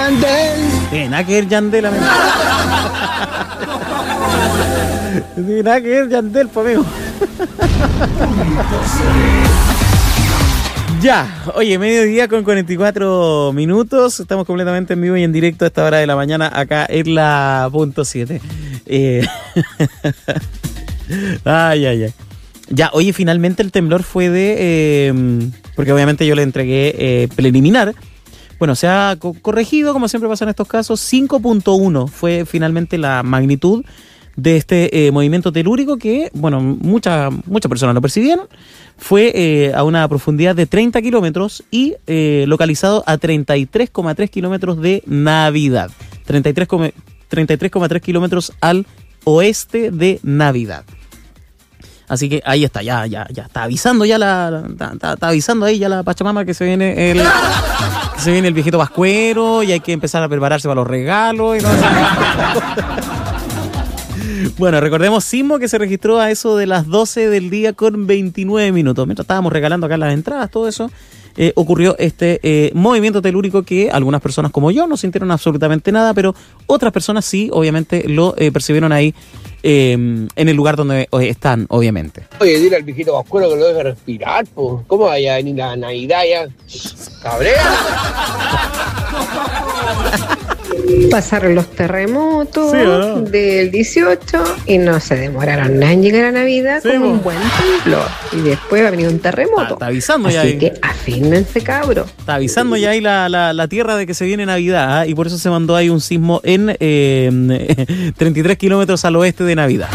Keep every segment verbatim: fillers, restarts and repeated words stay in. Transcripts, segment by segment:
Yandel. Tiene nada que ver Yandel, amigo. Tiene nada que ver Yandel, pues, amigo. Ya, oye, mediodía con cuarenta y cuatro minutos. Estamos completamente en vivo y en directo a esta hora de la mañana acá en la punto siete. Eh... ay, ay, ay. Ya, oye, finalmente el temblor fue de... Eh, porque obviamente yo le entregué eh, preliminar. Bueno, se ha co- corregido, como siempre pasa en estos casos. cinco punto uno fue finalmente la magnitud de este eh, movimiento telúrico que, bueno, muchas muchas personas lo percibieron. Fue eh, a una profundidad de treinta kilómetros y eh, localizado a treinta y tres coma tres kilómetros de Navidad. treinta y tres coma tres kilómetros al oeste de Navidad. Así que ahí está, ya, ya, ya está avisando ya la, está, está, está avisando ahí ya la Pachamama que se viene el, que se viene el viejito pascuero y hay que empezar a prepararse para los regalos y todo eso. Bueno, recordemos sismo que se registró a eso de las doce del día con veintinueve minutos. Mientras estábamos regalando acá las entradas, todo eso, eh, ocurrió este eh, movimiento telúrico que algunas personas como yo no sintieron absolutamente nada, pero otras personas sí, obviamente, lo eh, percibieron ahí eh, en el lugar donde eh, están, obviamente. Oye, dile al viejito pascuero que lo deje respirar, po. ¿Cómo vaya a venir la Navidad ya? ¡Cabrea! Pasaron los terremotos sí, ¿no? del dieciocho y no se demoraron nada en llegar a Navidad sí, con ¿no? un buen temblor. Y después va a venir un terremoto. Está, está avisando ya Así ahí. que afírmense, cabros. Está avisando ya ahí la, la, la tierra de que se viene Navidad, ¿eh? Y por eso se mandó ahí un sismo en eh, treinta y tres kilómetros al oeste de Navidad.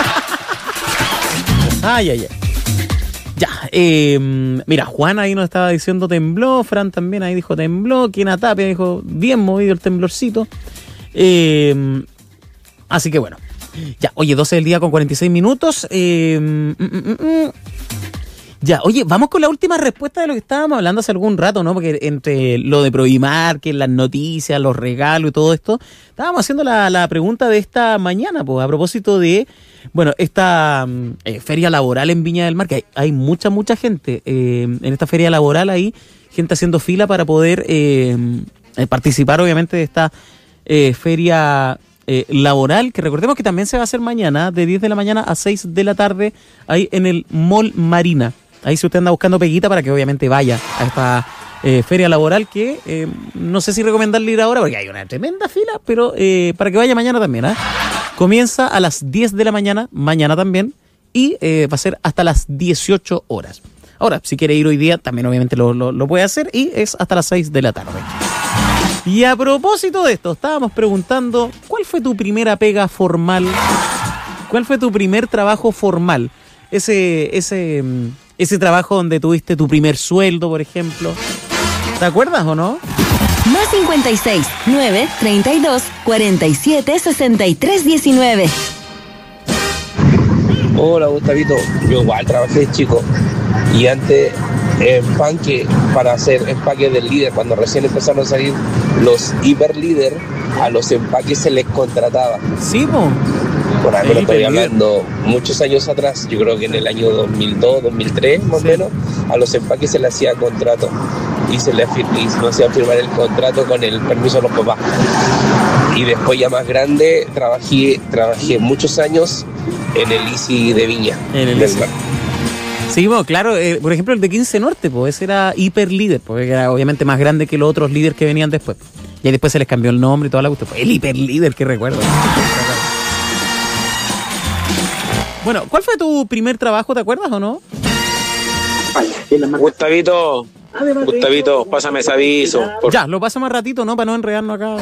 Ay, ay, ay. Ya, eh, mira, Juan ahí nos estaba diciendo tembló, Fran también ahí dijo tembló, Kena Tapia dijo bien movido el temblorcito. Eh, así que bueno, ya, oye, doce del día con cuarenta y seis minutos. Eh, mm, mm, mm. Ya, oye, vamos con la última respuesta de lo que estábamos hablando hace algún rato, ¿no? Porque entre lo de Proimar, que las noticias, los regalos y todo esto, estábamos haciendo la, la pregunta de esta mañana, pues, a propósito de, bueno, esta eh, feria laboral en Viña del Mar, que hay, hay mucha, mucha gente eh, en esta feria laboral ahí, gente haciendo fila para poder eh, participar, obviamente, de esta eh, feria Eh, laboral, que recordemos que también se va a hacer mañana, de diez de la mañana a seis de la tarde, ahí en el Mall Marina. Ahí si usted anda buscando peguita para que obviamente vaya a esta eh, feria laboral que eh, no sé si recomendarle ir ahora porque hay una tremenda fila, pero eh, para que vaya mañana también. ¿eh? Comienza a las diez de la mañana, mañana también, y eh, va a ser hasta las dieciocho horas. Ahora, si quiere ir hoy día, también obviamente lo, lo, lo puede hacer y es hasta las seis de la tarde. Y a propósito de esto, estábamos preguntando, ¿cuál fue tu primera pega formal? ¿Cuál fue tu primer trabajo formal? Ese, ese, ese trabajo donde tuviste tu primer sueldo, por ejemplo. ¿Te acuerdas o no? Más cincuenta y seis, nueve, treinta y dos, cuarenta y siete, sesenta y tres, diecinueve. Hola, Gustavito. Yo igual trabajé de chico. Y antes empaque para hacer empaques del líder. Cuando recién empezaron a salir los hiper líder, a los empaques se les contrataba. Sí, po. Por ahí me lo estoy hablando muchos años atrás, yo creo que en el año dos mil dos, dos mil tres más o sí. menos, a los empaques se les hacía contrato y se les y nos hacían firmar el contrato con el permiso de los papás. Y después ya más grande trabajé, trabajé muchos años en el I C I de Viña. En el I C I. Sí, bueno, claro, eh, por ejemplo el de quince Norte, pues ese era hiper líder, porque era obviamente más grande que los otros líderes que venían después. Y ahí después se les cambió el nombre y toda la cuestión. El hiper líder, que recuerdo. Bueno, ¿cuál fue tu primer trabajo, te acuerdas o no? Gustavito, Gustavito, pásame ese aviso. Por... Ya, lo paso más ratito, ¿no? Para no enredarnos acá.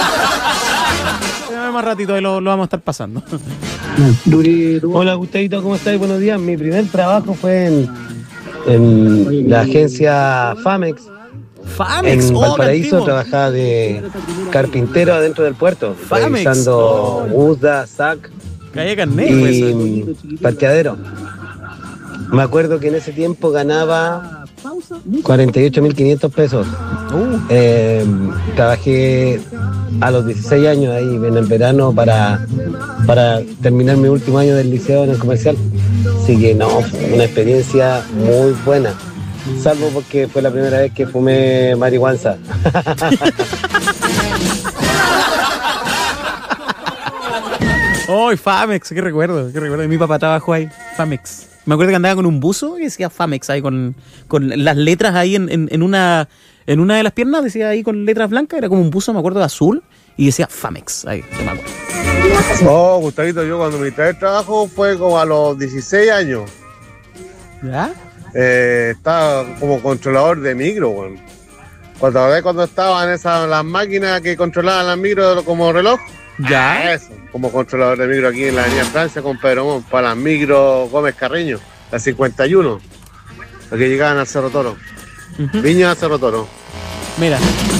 Más ratito, ahí lo, lo vamos a estar pasando. Hola, Gustavito, ¿cómo estás? Buenos días. Mi primer trabajo fue en, en la agencia Famex. Famex, en oh, Valparaíso, trabajaba de carpintero adentro del puerto, Famex, revisando oh. Uzda, S A C Calle Carnet, y pues. parqueadero. Me acuerdo que en ese tiempo ganaba cuarenta y ocho mil quinientos pesos. Uh. Eh, trabajé a los dieciséis años ahí en el verano para, para terminar mi último año del liceo en el comercial. Así que no, fue una experiencia muy buena. Salvo porque fue la primera vez que fumé marihuana. ¡Oh, Famex! ¡Qué recuerdo! ¡Qué recuerdo! Mi papá trabajó ahí, Famex. Me acuerdo que andaba con un buzo y decía Famex ahí con, con las letras ahí en, en, en una en una de las piernas, decía ahí con letras blancas, era como un buzo, me acuerdo, de azul, y decía Famex, ahí, no me acuerdo. Oh, Gustavito, yo cuando mi primer trabajo fue como a los dieciséis años. ¿Ya? Eh, estaba como controlador de micro, bueno. Cuando, cuando estaban esas las máquinas que controlaban las micros como reloj. Ya. Ah, eso, como controlador de micro aquí en la avenida Francia con Pedro Montt, para las micros Gómez Carreño, la cincuenta y uno, las que llegaban al Cerro Toro. Uh-huh. Viña al Cerro Toro. Mira.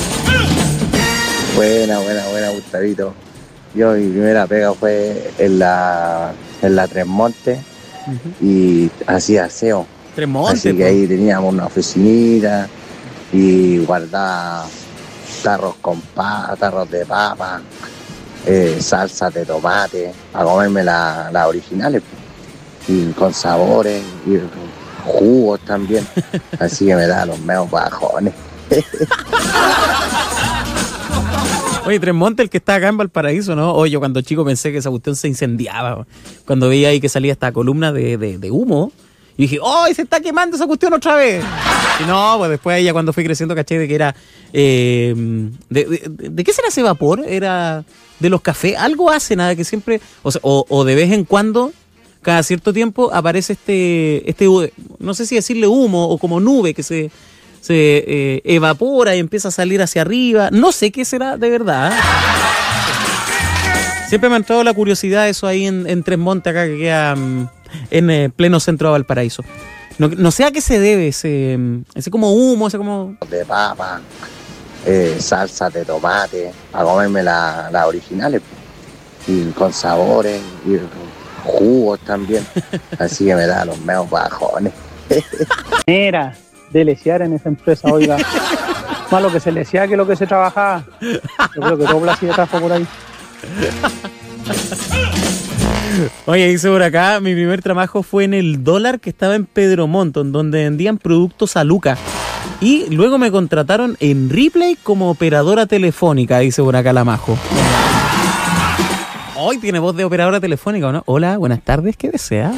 Buena, buena, buena, Gustavito. Yo mi primera pega fue en la en la Tres Montes, uh-huh, y hacía aseo. Tres Montes. Así que ahí teníamos una oficinita y guardaba tarros con pa, tarros de papa, eh, salsas de tomate, a comerme las la originales, y con sabores y jugos también. Así que me da los meos bajones. Oye, Tres Montes, el que está acá en Valparaíso, ¿no? Oye, yo cuando chico pensé que esa cuestión se incendiaba. Cuando veía ahí que salía esta columna de, de, de humo, y dije, ¡oh, se está quemando esa cuestión otra vez! Y no, pues después ella cuando fui creciendo caché de que era... Eh, de, de, ¿De qué será ese vapor? Era de los cafés. Algo hace, nada, que siempre... O, sea, o, o de vez en cuando, cada cierto tiempo, aparece este... este no sé si decirle humo o como nube que se... se eh, evapora y empieza a salir hacia arriba. No sé qué será de verdad. Siempre me ha entrado la curiosidad eso ahí en, en Tres Montes, acá que queda um, en eh, pleno centro de Valparaíso. No, no sé a qué se debe ese, ese como humo, ese como... De papa, eh, salsa de tomate, a comerme las la originales, y con sabores y jugos también. Así que me da los meos bajones. Era de lesear en esa empresa, oiga. Más lo que se leseaba que lo que se trabajaba. Yo creo que todo Blasida trabajó por ahí. Oye, dice por acá, mi primer trabajo fue en el Dólar, que estaba en Pedro Montt, donde vendían productos a Luca. Y luego me contrataron en Ripley como operadora telefónica, dice por acá la Majo. Hoy tiene voz de operadora telefónica, ¿o no? Hola, buenas tardes, ¿qué desea?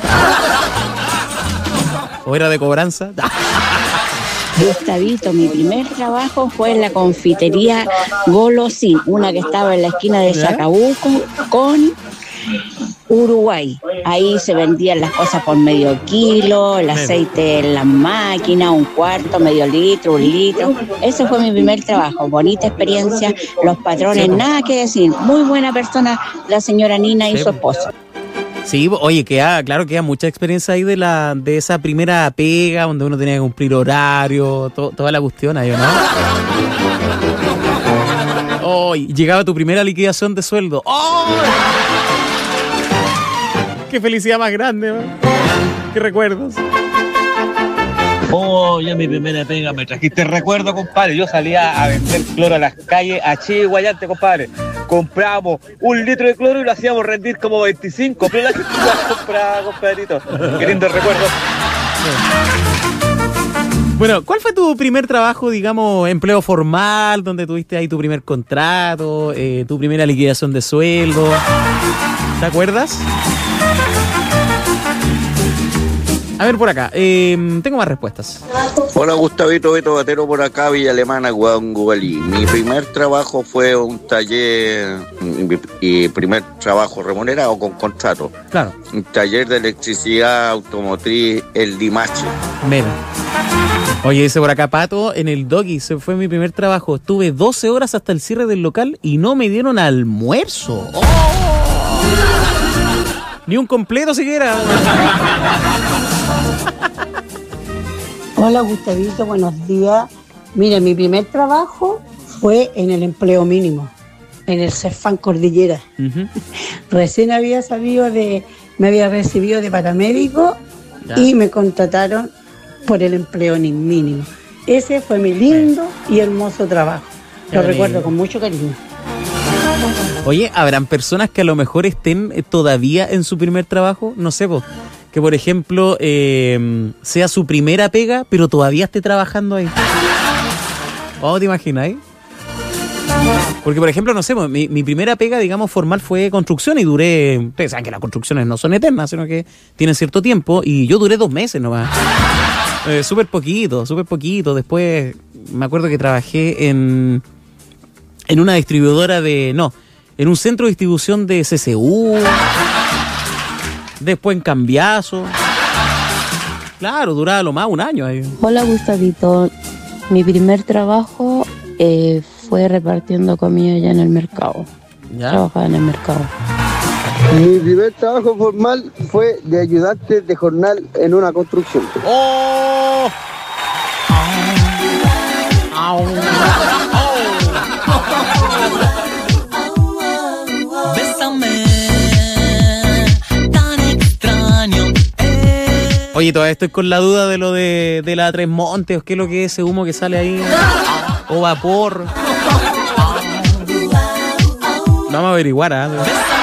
¿O era de cobranza? Gustavito, mi primer trabajo fue en la confitería Golosín, una que estaba en la esquina de Chacabuco con Uruguay. Ahí se vendían las cosas por medio kilo, el aceite en las máquinas, un cuarto, medio litro, un litro. Ese fue mi primer trabajo, bonita experiencia, los patrones, nada que decir, muy buena persona la señora Nina y su esposo. Sí, oye, queda, claro, queda mucha experiencia ahí de la de esa primera pega, donde uno tenía que cumplir horario, to, toda la cuestión ahí, ¿no? Oh, llegaba tu primera liquidación de sueldo. ¡Oh! ¡Qué felicidad más grande, man! ¡Qué recuerdos! Oh, ya mi primera pega, me trajiste recuerdo, compadre. Yo salía a vender cloro a las calles, a Chile, Guayante, compadre. Comprábamos un litro de cloro y lo hacíamos rendir como veinticinco. Pero la gente lo compraba, compadrito. Qué lindo recuerdo. Bueno, ¿cuál fue tu primer trabajo, digamos, empleo formal, donde tuviste ahí tu primer contrato, eh, tu primera liquidación de sueldo? ¿Te acuerdas? A ver, por acá, eh, tengo más respuestas. Hola, Gustavito, Beto Batero por acá, Villa Alemana, Guangubalí. Mi primer trabajo fue un taller, y primer trabajo remunerado con contrato. Claro. Un taller de electricidad automotriz, el Dimache. Mira. Oye, dice por acá, Pato, en el Doggy, se fue mi primer trabajo. Estuve doce horas hasta el cierre del local y no me dieron almuerzo. ¡Oh! Ni un completo siquiera. Hola, Gustavito, buenos días. Mira, mi primer trabajo fue en el empleo mínimo, en el Cefán Cordillera. Uh-huh. Recién había salido de, me había recibido de paramédico ya. Y me contrataron por el empleo mínimo. Ese fue mi lindo y hermoso trabajo. Lo Qué recuerdo lindo. Con mucho cariño. Oye, ¿habrán personas que a lo mejor estén todavía en su primer trabajo? No sé, vos. Que por ejemplo eh, sea su primera pega, pero todavía esté trabajando ahí. ¿Oh, te imagináis? Porque, por ejemplo, no sé, mi, mi primera pega, digamos, formal fue construcción y duré... Ustedes saben que las construcciones no son eternas, sino que tienen cierto tiempo, y yo duré dos meses nomás. Eh, súper poquito, súper poquito. Después me acuerdo que trabajé en, en una distribuidora de... No, en un centro de distribución de C C U. Después en Cambiazo. Claro, duraba lo más un año ahí. Hola, Gustavito. Mi primer trabajo eh, fue repartiendo comida allá en el mercado. ¿Ya? Trabajaba en el mercado. Mi primer trabajo formal fue de ayudante de jornal en una construcción. ¡Oh! ¡Au! Bésame, tan extraño. Oye, todavía estoy con la duda de lo de, de la Tres Montes, ¿qué es lo que es ese humo que sale ahí? O vapor. Vamos a averiguar, ¿eh?